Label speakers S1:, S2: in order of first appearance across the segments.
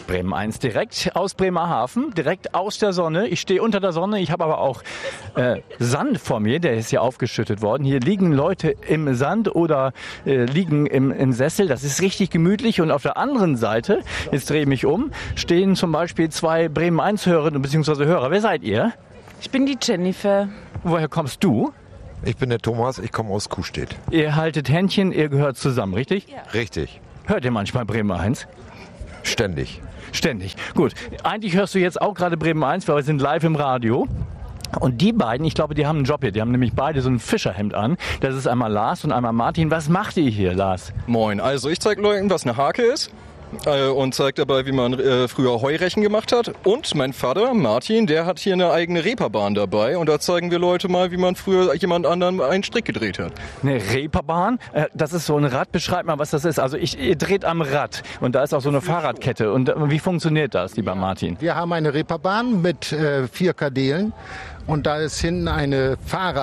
S1: Bremen 1 direkt aus Bremerhaven, direkt aus der Sonne. Ich stehe unter der Sonne, ich habe aber auch Sand vor mir, der ist hier aufgeschüttet worden. Hier liegen Leute im Sand oder liegen im Sessel, das ist richtig gemütlich. Und auf der anderen Seite, jetzt drehe ich mich um, stehen zum Beispiel zwei Bremen 1 Hörerinnen bzw. Hörer. Wer seid ihr?
S2: Ich bin die Jennifer.
S1: Woher kommst du?
S3: Ich bin der Thomas, ich komme aus Kuhstedt.
S1: Ihr haltet Händchen, ihr gehört zusammen, richtig?
S2: Ja.
S3: Richtig.
S1: Hört ihr manchmal Bremen 1?
S3: Ständig.
S1: Ständig. Gut. Eigentlich hörst du jetzt auch gerade Bremen 1, weil wir sind live im Radio. Und die beiden, ich glaube, die haben einen Job hier. Die haben nämlich beide so ein Fischerhemd an. Das ist einmal Lars und einmal Martin. Was macht ihr hier, Lars?
S4: Moin, also ich zeige Leuten, was eine Hake ist und zeige dabei, wie man früher Heurechen gemacht hat. Und mein Vater, Martin, der hat hier eine eigene Reeperbahn dabei. Und da zeigen wir Leute mal, wie man früher jemand anderem einen Strick gedreht hat.
S1: Eine Reeperbahn? Das ist so ein Rad. Beschreib mal, was das ist. Also ihr dreht am Rad. Und da ist auch so eine Fahrradkette. Und wie funktioniert das, lieber Martin?
S5: Wir haben eine Reeperbahn mit 4 Kadelen. Und da ist hinten eine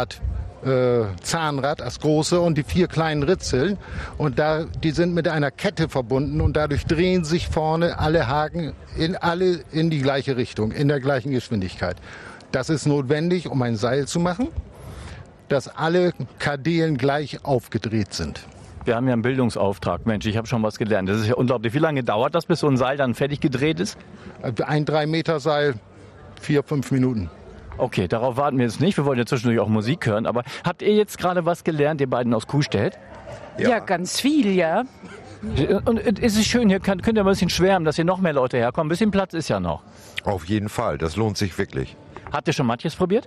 S5: Zahnrad, das große, und die 4 kleinen Ritzeln. Und die sind mit einer Kette verbunden und dadurch drehen sich vorne alle Haken in die gleiche Richtung, in der gleichen Geschwindigkeit. Das ist notwendig, um ein Seil zu machen, dass alle Kadelen gleich aufgedreht sind.
S1: Wir haben ja einen Bildungsauftrag. Mensch, ich habe schon was gelernt. Das ist ja unglaublich. Wie lange dauert das, bis so ein Seil dann fertig gedreht ist?
S5: Ein 3-Meter-Seil, 4-5 Minuten.
S1: Okay, darauf warten wir jetzt nicht. Wir wollen ja zwischendurch auch Musik hören. Aber habt ihr jetzt gerade was gelernt, ihr beiden aus Kuhstedt?
S2: Ja, ganz viel, ja.
S1: Und ist es schön, hier könnt ihr ein bisschen schwärmen, dass hier noch mehr Leute herkommen. Ein bisschen Platz ist ja noch.
S3: Auf jeden Fall, das lohnt sich wirklich.
S1: Habt ihr schon Matjes probiert?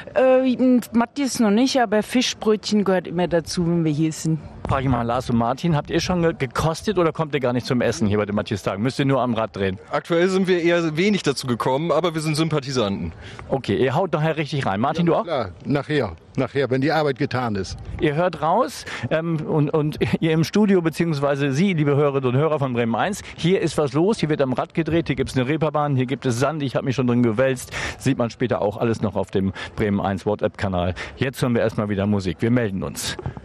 S2: Matjes noch nicht, aber Fischbrötchen gehört immer dazu, wenn wir hier sind.
S1: Frage ich mal Lars und Martin, habt ihr schon gekostet oder kommt ihr gar nicht zum Essen hier bei den Matjes-Tagen? Müsst ihr nur am Rad drehen?
S4: Aktuell sind wir eher wenig dazu gekommen, aber wir sind Sympathisanten.
S1: Okay, ihr haut nachher richtig rein. Martin, du auch?
S5: Klar, nachher, wenn die Arbeit getan ist.
S1: Ihr hört raus und ihr im Studio, beziehungsweise Sie, liebe Hörerinnen und Hörer von Bremen 1, hier ist was los, hier wird am Rad gedreht, hier gibt es eine Reeperbahn, hier gibt es Sand, ich habe mich schon drin gewälzt. Sieht man später auch alles noch auf dem Bremen 1 WhatsApp-Kanal. Jetzt hören wir erstmal wieder Musik. Wir melden uns.